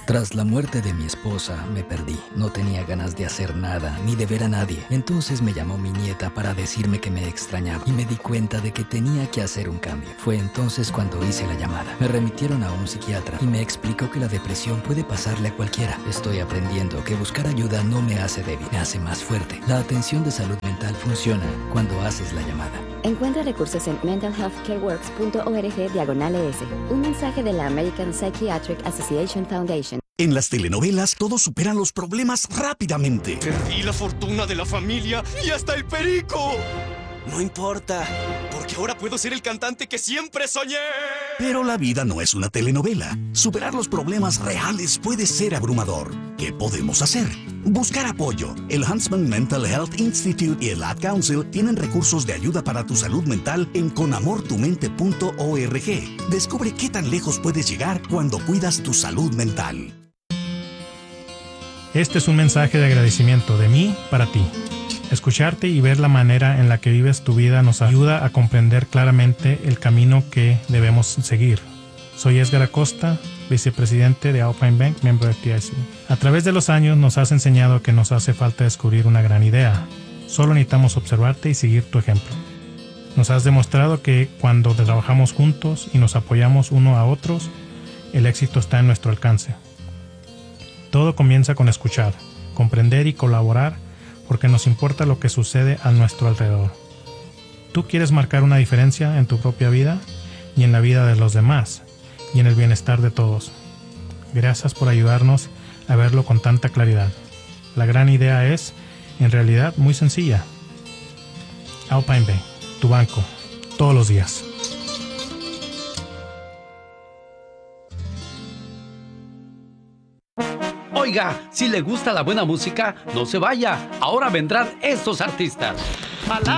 Tras la muerte de mi esposa, me perdí. No tenía ganas de hacer nada, ni de ver a nadie. Entonces me llamó mi nieta para decirme que me extrañaba y me di cuenta de que tenía que hacer un cambio. Fue entonces cuando hice la llamada. Me remitieron a un psiquiatra y me explicó que la depresión puede pasarle a cualquiera. Estoy aprendiendo que buscar ayuda no me hace débil, me hace más fuerte. La atención de salud mental funciona cuando haces la llamada. Encuentra recursos en mentalhealthcareworks.org/ES. Un mensaje de la American Psychiatric Association Foundation. En las telenovelas, todos superan los problemas rápidamente. Perdí la fortuna de la familia y hasta el perico. No importa, porque ahora puedo ser el cantante que siempre soñé. Pero la vida no es una telenovela. Superar los problemas reales puede ser abrumador. ¿Qué podemos hacer? Buscar apoyo. El Huntsman Mental Health Institute y el Ad Council tienen recursos de ayuda para tu salud mental en conamortumente.org. Descubre qué tan lejos puedes llegar cuando cuidas tu salud mental. Este es un mensaje de agradecimiento de mí para ti. Escucharte y ver la manera en la que vives tu vida nos ayuda a comprender claramente el camino que debemos seguir. Soy Edgar Acosta, vicepresidente de Alpine Bank, miembro de FDIC. A través de los años nos has enseñado que nos hace falta descubrir una gran idea. Solo necesitamos observarte y seguir tu ejemplo. Nos has demostrado que cuando trabajamos juntos y nos apoyamos uno a otros, el éxito está en nuestro alcance. Todo comienza con escuchar, comprender y colaborar porque nos importa lo que sucede a nuestro alrededor. Tú quieres marcar una diferencia en tu propia vida y en la vida de los demás y en el bienestar de todos. Gracias por ayudarnos a verlo con tanta claridad. La gran idea es, en realidad, muy sencilla. Alpine Bank, tu banco, todos los días. Oiga, si le gusta la buena música, no se vaya. Ahora vendrán estos artistas.